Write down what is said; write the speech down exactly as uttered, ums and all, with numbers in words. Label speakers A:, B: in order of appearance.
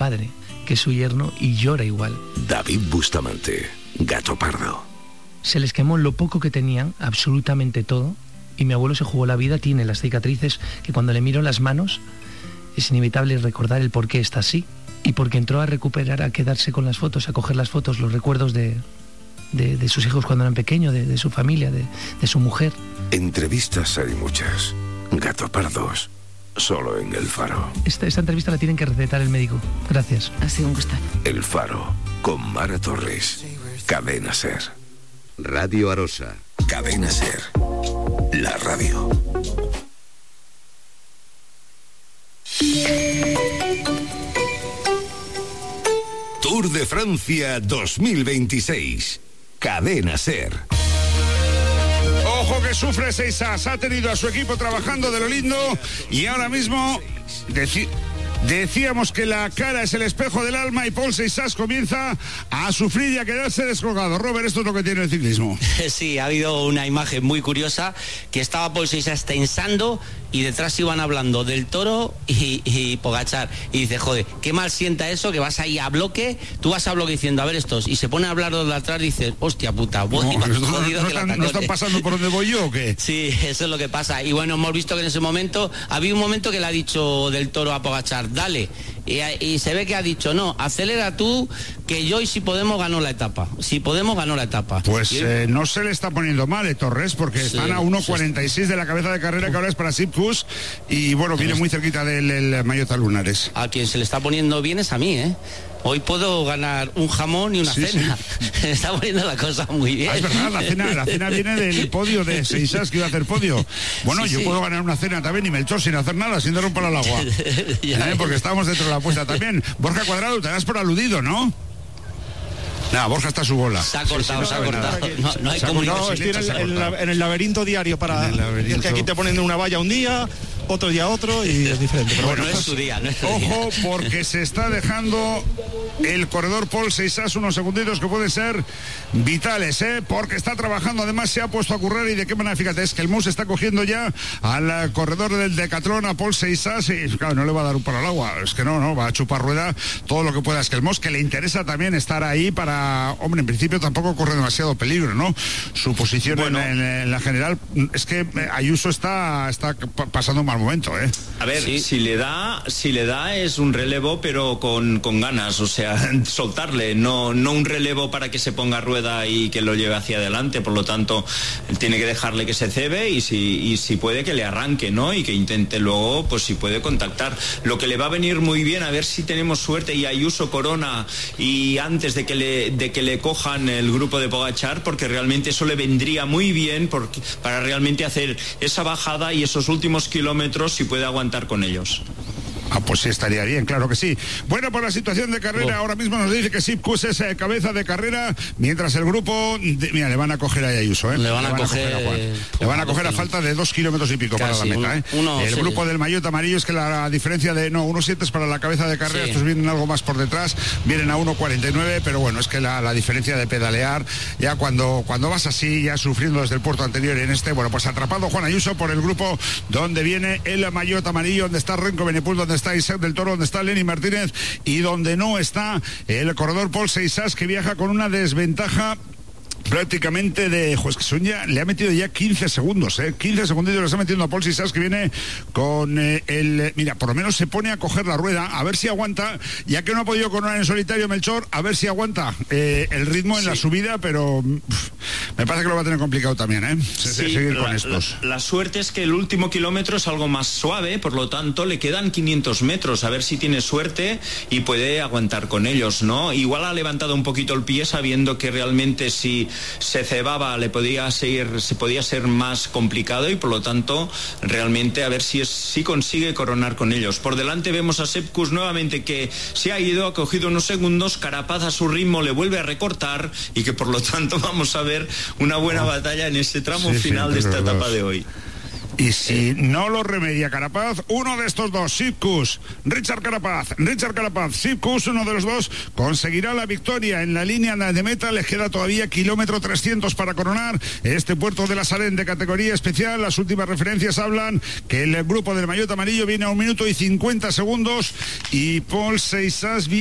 A: madre, que es su yerno, y llora igual.
B: David Bustamante, Gato Pardo.
A: Se les quemó lo poco que tenían, absolutamente todo, y mi abuelo se jugó la vida, tiene las cicatrices que cuando le miro las manos es inevitable recordar el por qué está así, y porque entró a recuperar, a quedarse con las fotos, a coger las fotos, los recuerdos de, de, de sus hijos cuando eran pequeños, de, de su familia, de, de su mujer.
B: Entrevistas hay muchas. Gato Pardos, solo en El Faro.
A: Esta, esta entrevista la tienen que recetar el médico. Gracias.
C: Ha sido un gustazo.
B: El Faro, con Mara Torres. Cadena Ser. Radio Arosa. Cadena Ser. La radio. Tour de Francia dos mil veintiséis. Cadena Ser.
D: Ojo que sufre Seisas, ha tenido a su equipo trabajando de lo lindo y ahora mismo deci- decíamos que la cara es el espejo del alma y Paul Seisas comienza a sufrir y a quedarse descolgado. Robert, esto es lo que tiene el ciclismo.
E: Sí, ha habido una imagen muy curiosa que estaba Paul Seisas tensando y detrás iban hablando del Toro y, y Pogačar, y dice, joder, qué mal sienta eso, que vas ahí a bloque, tú vas a bloque diciendo, a ver estos, y se pone a hablar de atrás y dice, hostia puta, voy,
D: No,
E: no,
D: no, no, están, ¿no están pasando por donde voy yo o qué?
E: Sí, eso es lo que pasa. Y bueno, hemos visto que en ese momento, había un momento que le ha dicho del Toro a Pogačar, dale, y, y se ve que ha dicho, no, acelera tú, que yo y si Podemos ganó la etapa, si Podemos ganó la etapa.
D: Pues
E: y,
D: eh, no se le está poniendo mal, eh, Torres, porque
E: sí,
D: están a uno cuarenta y seis de la cabeza de carrera, que ahora es para Sipkus, y bueno, viene muy cerquita del el Mallota Lunares.
E: A quien se le está poniendo bien es a mí, ¿eh? Hoy puedo ganar un jamón y una
D: sí,
E: cena.
D: Sí.
E: Se está poniendo la cosa muy bien.
D: Ah, es verdad, la cena, la cena viene del podio de Seisas, que iba a hacer podio. Bueno,
E: sí,
D: yo
E: sí.
D: puedo ganar una cena también y Melchor sin hacer nada, sin dar un palo al agua. ¿Eh? Porque estamos dentro de la apuesta también. Borja Cuadrado, te das por aludido, ¿no? Nada, Borja está a su bola.
E: Se ha cortado,
D: Sí, sí,
E: se ha cortado.
D: nada.
E: No, no hay
D: Se ha
E: comunicación.
F: No, estoy en el, en la- en el laberinto diario para...
D: En el laberinto.
F: Es que aquí te ponen una valla un día, otro día otro y es diferente. Pero
E: Bueno,
F: bueno,
E: no es su día, no es su día.
D: Ojo, porque se está dejando el corredor Paul Seisas unos segunditos que pueden ser vitales, ¿eh? Porque está trabajando, además se ha puesto a currar y de qué manera, fíjate, es que el Mus está cogiendo ya al corredor del Decathlon, a Paul Seisas, y claro, no le va a dar un palo al agua, es que no, no, va a chupar rueda todo lo que pueda, es que el Mus que le interesa también estar ahí para, hombre, en principio tampoco corre demasiado peligro, ¿no? Su posición
G: bueno,
D: en, en, en la general, es que Ayuso está, está pasando un mal momento, ¿eh?
G: A ver,
E: Sí.
G: si le da, si le da es un relevo, pero con, con ganas, o sea, soltarle, no, no un relevo para que se ponga a rueda y que lo lleve hacia adelante, por lo tanto, tiene que dejarle que se cebe y si, y si puede que le arranque, ¿no? Y que intente luego, pues si puede contactar. Lo que le va a venir muy bien, a ver si tenemos suerte y Ayuso corona y antes de que le, de que le cojan el grupo de Pogačar, porque realmente eso le vendría muy bien porque, para realmente hacer esa bajada y esos últimos kilómetros si puede aguantar con ellos.
D: Ah, pues sí, estaría bien, claro que sí. Bueno, por la situación de carrera,
E: Oh.
D: ahora mismo nos dice que Sipkus es eh, cabeza de carrera, mientras el grupo, de, mira, le van a coger a Ayuso, ¿eh?
E: Le van a coger,
D: a Juan.
E: eh,
D: Le van a coger a
E: uno.
D: falta de dos kilómetros y pico
E: Casi,
D: para la meta, ¿eh?
E: uno- uno,
D: el
E: sí.
D: grupo del maillot amarillo es que la diferencia de, no, uno siete es para la cabeza de carrera,
E: Sí.
D: estos vienen algo más por detrás, vienen a uno cuarenta y nueve, pero bueno, es que la, la diferencia de pedalear, ya cuando, cuando vas así, ya sufriendo desde el puerto anterior en este, bueno, pues atrapado Juan Ayuso por el grupo donde viene el maillot amarillo, donde está Renko Benepul, donde está Isaac del Toro, donde está Lenny Martínez y donde no está el corredor Paul Seisas, que viaja con una desventaja prácticamente de, pues que son ya, le ha metido ya quince segundos, ¿eh? quince segunditos le está metiendo a Paul Seisas, que viene con eh, el, mira, por lo menos se pone a coger la rueda, a ver si aguanta, ya que no ha podido coronar en solitario Melchor, a ver si aguanta eh, el ritmo en sí. la subida, pero pff, me parece que lo va a tener complicado también, ¿eh? Se,
G: sí,
D: seguir
G: la,
D: con estos.
G: La, la suerte es que el último kilómetro es algo más suave, por lo tanto le quedan quinientos metros, a ver si tiene suerte y puede aguantar con ellos, ¿no? Igual ha levantado un poquito el pie sabiendo que realmente si se cebaba le podía ser, se podía ser más complicado y por lo tanto realmente a ver si, es, si consigue coronar con ellos. Por delante vemos a Sipkus nuevamente que se ha ido, ha cogido unos segundos, Carapaz a su ritmo le vuelve a recortar y que por lo tanto vamos a ver una buena batalla en ese tramo
D: sí,
G: final
D: sí,
G: de esta
D: etapa
G: dos. de hoy.
D: Y si no lo remedia Carapaz, uno de estos dos, Sipkus, Richard Carapaz, Richard Carapaz, Sipkus, uno de los dos, conseguirá la victoria en la línea de meta. Les queda todavía kilómetro trescientos para coronar este Puerto de la Salén de categoría especial. Las últimas referencias hablan que el grupo del maillot amarillo viene a un minuto y cincuenta segundos y Paul Seisas